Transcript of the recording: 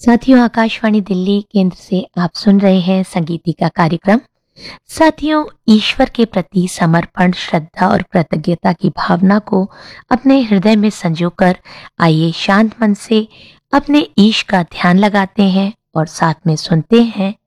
साथियों, आकाशवाणी दिल्ली केंद्र से आप सुन रहे हैं संगीति का कार्यक्रम। साथियों, ईश्वर के प्रति समर्पण, श्रद्धा और कृतज्ञता की भावना को अपने हृदय में संजोकर आइए शांत मन से अपने ईश का ध्यान लगाते हैं और साथ में सुनते हैं